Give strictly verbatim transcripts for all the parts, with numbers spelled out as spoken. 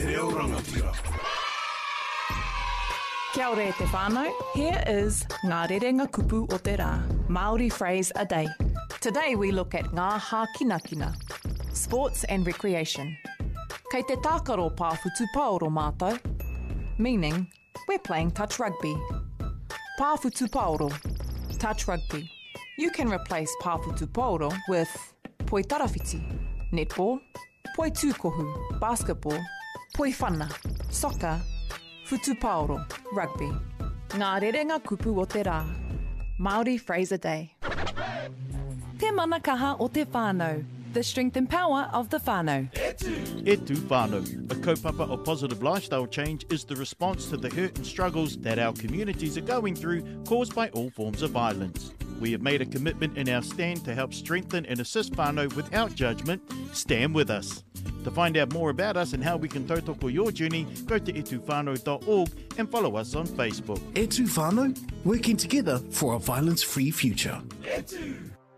reo rangatira. Kia ora e te whānau. Here is Ngā Rerenga Kupu o te Rā, Māori phrase a day. Today we look at Ngā Hākinakina, sports and recreation. Kei te tākaro pāwhutu paoro mātou, meaning we're playing touch rugby. Pāwhutu paoro, touch rugby. You can replace pāwhutu paoro with poi tarawhiti, netball, poi tūkohu, basketball, poi whana, soccer, Futu paoro, rugby. Ngā Rerenga Kupu o te Rā, Māori phrase a day. Te mana kaha o te whānau, the strength and power of the whānau. E tu whānau, a kaupapa of positive lifestyle change is the response to the hurt and struggles that our communities are going through caused by all forms of violence. We have made a commitment in our stand to help strengthen and assist whānau without judgment. Stand with us. To find out more about us and how we can tautoko your journey, go to e tu whānau dot org and follow us on Facebook. E tu whānau, working together for a violence-free future. E tu.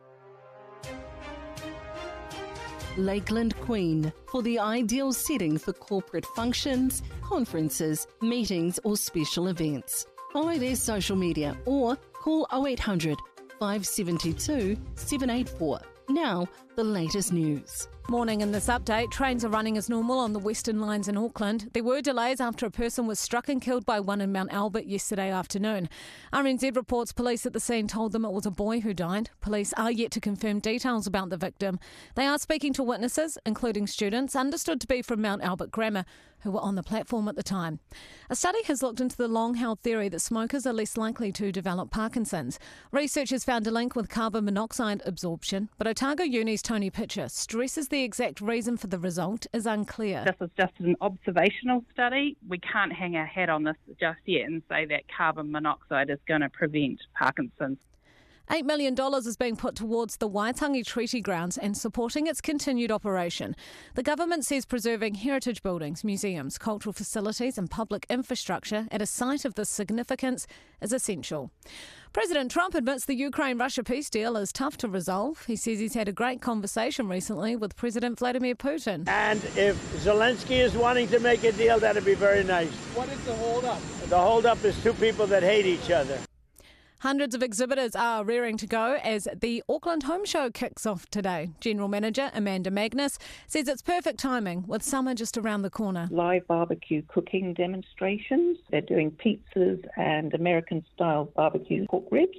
Lakeland Queen, for the ideal setting for corporate functions, conferences, meetings or special events. Follow their social media or call oh eight hundred, five seven two, seven eight four. Now, the latest news. Morning in this update, trains are running as normal on the Western Lines in Auckland. There were delays after a person was struck and killed by one in Mount Albert yesterday afternoon. R N Z reports police at the scene told them it was a boy who died. Police are yet to confirm details about the victim. They are speaking to witnesses, including students, understood to be from Mount Albert Grammar, who were on the platform at the time. A study has looked into the long-held theory that smokers are less likely to develop Parkinson's. Researchers found a link with carbon monoxide absorption, but Otago Uni's Tony Pitcher stresses the exact reason for the result is unclear. This is just an observational study. We can't hang our hat on this just yet and say that carbon monoxide is going to prevent Parkinson's. eight million dollars is being put towards the Waitangi Treaty Grounds and supporting its continued operation. The government says preserving heritage buildings, museums, cultural facilities and public infrastructure at a site of this significance is essential. President Trump admits the Ukraine-Russia peace deal is tough to resolve. He says he's had a great conversation recently with President Vladimir Putin. And if Zelensky is wanting to make a deal, that'd be very nice. What is the hold-up? The hold-up is two people that hate each other. Hundreds of exhibitors are rearing to go as the Auckland Home Show kicks off today. General Manager Amanda Magnus says it's perfect timing with summer just around the corner. Live barbecue cooking demonstrations. They're doing pizzas and American-style barbecue pork ribs.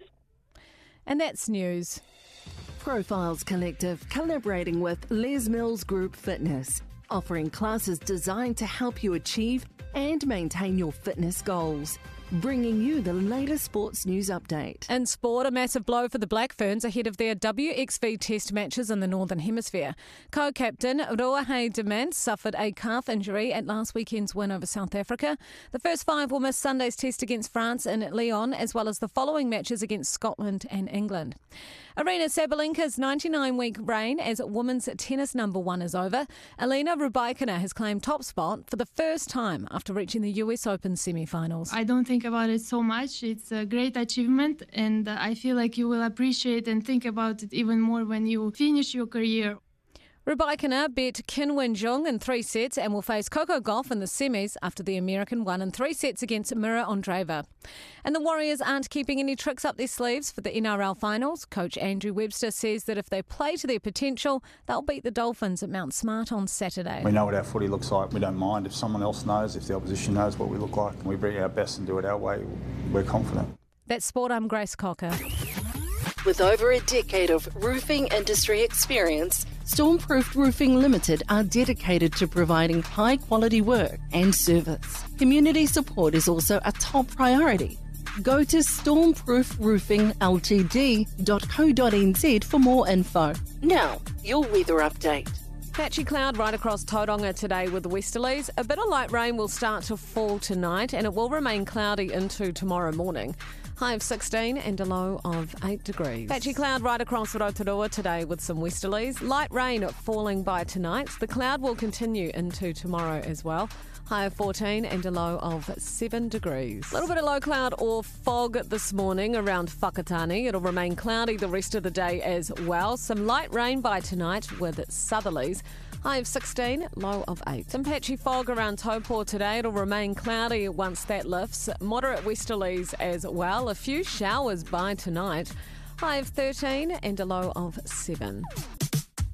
And that's news. Profiles Collective collaborating with Les Mills Group Fitness, offering classes designed to help you achieve and maintain your fitness goals. Bringing you the latest sports news update. In sport, a massive blow for the Black Ferns ahead of their W X V Test matches in the Northern Hemisphere. Co-captain Ruahei Demant suffered a calf injury at last weekend's win over South Africa. The first five will miss Sunday's test against France in Lyon, as well as the following matches against Scotland and England. Arena Sabalenka's ninety-nine-week reign as women's tennis number one is over. Elena Rybakina has claimed top spot for the first time after reaching the U S Open semi-finals. I don't think about it so much. It's a great achievement, and I feel like you will appreciate and think about it even more when you finish your career. Rybakina beat Qin Wenjung in three sets and will face Coco Gauff in the semis after the American won in three sets against Mira Andreeva. And the Warriors aren't keeping any tricks up their sleeves for the N R L finals. Coach Andrew Webster says that if they play to their potential, they'll beat the Dolphins at Mount Smart on Saturday. We know what our footy looks like. We don't mind if someone else knows, if the opposition knows what we look like. We bring our best and do it our way. We're confident. That's Sport. I'm Grace Cocker. With over a decade of roofing industry experience, Stormproof Roofing Limited are dedicated to providing high-quality work and service. Community support is also a top priority. Go to stormproof roofing l t d dot co dot n z for more info. Now, your weather update. Patchy cloud right across Tauranga today with westerlies. A bit of light rain will start to fall tonight and it will remain cloudy into tomorrow morning. High of sixteen and a low of eight degrees. Patchy cloud right across Rotorua today with some westerlies. Light rain falling by tonight. The cloud will continue into tomorrow as well. High of fourteen and a low of seven degrees. A little bit of low cloud or fog this morning around Whakatane. It'll remain cloudy the rest of the day as well. Some light rain by tonight with southerlies. High of sixteen, low of eight. Some patchy fog around Taupo today. It'll remain cloudy once that lifts. Moderate westerlies as well. A few showers by tonight. High of thirteen and a low of seven.